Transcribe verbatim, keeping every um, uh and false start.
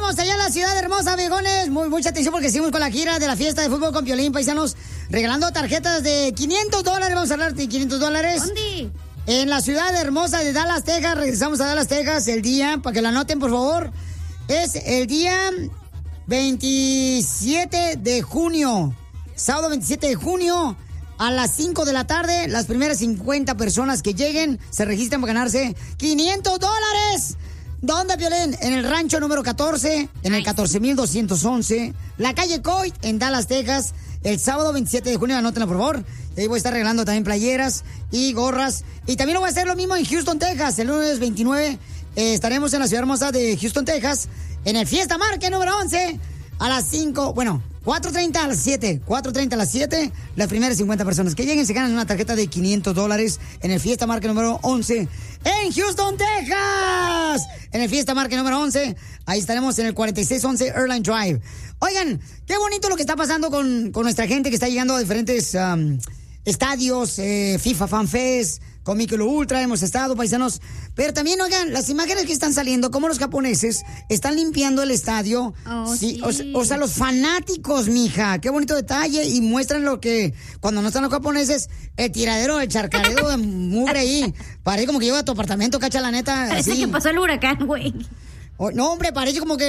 vamos allá a la ciudad hermosa, viejones. Muy, mucha atención porque seguimos con la gira de la fiesta de fútbol con Piolín, paisanos. Regalando tarjetas de quinientos dólares. Vamos a hablar de quinientos dólares. ¿Dónde? En la ciudad hermosa de Dallas, Texas. Regresamos a Dallas, Texas el día, para que la anoten, por favor. Es el día veintisiete de junio. Sábado veintisiete de junio. A las cinco de la tarde, las primeras cincuenta personas que lleguen se registran para ganarse quinientos dólares. ¿Dónde, Piolín? En el rancho número catorce, en el catorce mil doscientos once, la calle Coit, en Dallas, Texas, el sábado veintisiete de junio. Anótenla, por favor. Y ahí voy a estar regalando también playeras y gorras. Y también lo voy a hacer lo mismo en Houston, Texas. El lunes veintinueve eh, estaremos en la ciudad hermosa de Houston, Texas, en el Fiesta Market número once, a las cinco, bueno... cuatro treinta a las siete, cuatro treinta a las siete, las primeras cincuenta personas que lleguen se ganan una tarjeta de quinientos dólares en el Fiesta Market número once en Houston, Texas. En el Fiesta Market número once, ahí estaremos en el cuarenta y seis once Airline Drive. Oigan, qué bonito lo que está pasando con, con nuestra gente que está llegando a diferentes um, estadios, eh, FIFA Fan Fest, con Michelob Ultra hemos estado, paisanos. Pero también, oigan, las imágenes que están saliendo, como los japoneses están limpiando el estadio. Oh, sí, sí. O, sea, o sea, los fanáticos, mija. Qué bonito detalle. Y muestran lo que, cuando no están los japoneses, el tiradero, el charcadero de mugre ahí. Parece como que lleva a tu apartamento, cacha, la neta. Parece así. que pasó el huracán, güey. Oh, no, hombre, parece como que